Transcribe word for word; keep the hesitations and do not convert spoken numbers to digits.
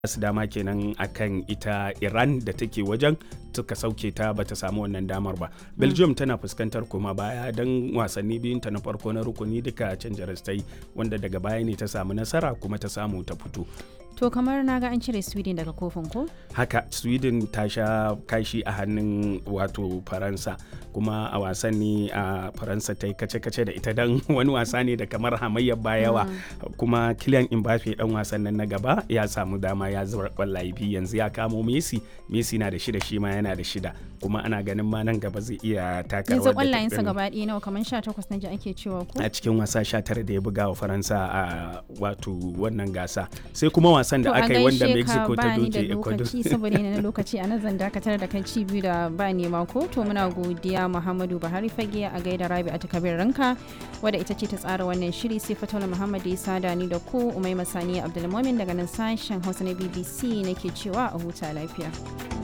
su dama kenan akan ita Iran da take wajen suka sauke ta bata samu wannan damar ba. Belgium tana fuskantar kuma baya don wasanni biyun ta na farko na rukuni duka canja rastai wanda daga baya ne ta samu nasara kuma ta samu ta fito. To kamar na ga an cire Sweden daga kofin ko? Haka Sweden ta sha kashi a hannun wato Faransa kuma a wasan ne a Faransa ta yi kace-kace da ita don wani wasa ne da kamar hamayyar bayawa mm. kuma Kylian Mbappe dan wasan nan na gaba ya samu dama ya zuba kwallaye biyu yanzu ya kamo Messi Messi na da shida shi ma yana da shida kuma ana ganin ma nan gaba zai iya taka yanzu kwallayensa gaba ɗaya nawa kamar sha takwas na ji ake cewa ko? A cikin wasa sha tara da ya buga wa Faransa a wato wannan gasa sai kuma wasan da aka yi wanda Mexico ta doke Ecuador. To saboda yana na lokaci a nan zan dakatar da kai ci biyu da ba nema ko to muna godiya Muhammadu Buhari Fage a gaida Rabi'atu Kabir Ranka wadda ita ce ta tsara wannan shiri sai Fatola Muhammad Isa da ni da ku Umaima Sani Abdulmumin daga nan sashen Hausa na B B C nake cewa a huta lafiya.